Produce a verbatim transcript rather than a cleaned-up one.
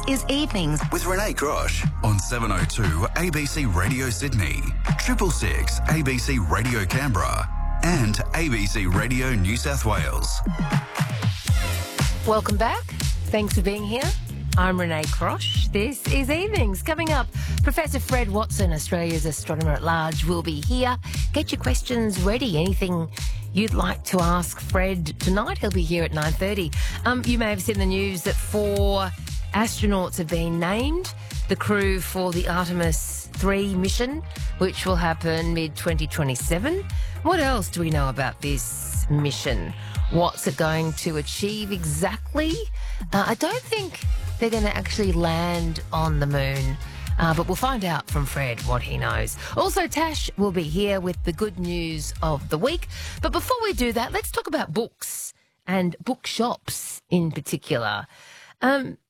is Evenings with Renee Grosh on seven oh two A B C Radio Sydney, Triple Six A B C Radio Canberra, and A B C Radio New South Wales. Welcome back. Thanks for being here. I'm Renee Grosh. This is Evenings. Coming up, Professor Fred Watson, Australia's astronomer at large, will be here. Get your questions ready. Anything you'd like to ask Fred tonight, he'll be here at nine thirty. Um, you may have seen the news that four astronauts have been named, the crew for the Artemis three mission, which will happen mid twenty twenty-seven. What else do we know about this mission? What's it going to achieve exactly? Uh, I don't think they're going to actually land on the moon, uh, but we'll find out from Fred what he knows. Also, Tash will be here with the good news of the week. But before we do that, let's talk about books and bookshops in particular. Um,